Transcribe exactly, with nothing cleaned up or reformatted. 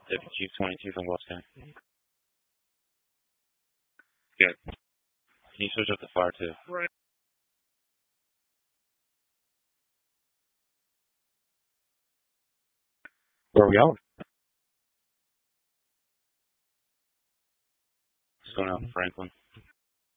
Deputy Chief twenty-two from Gulf County. Good. Can you switch up the fire too? Right. Where are we going? Just going out in Franklin.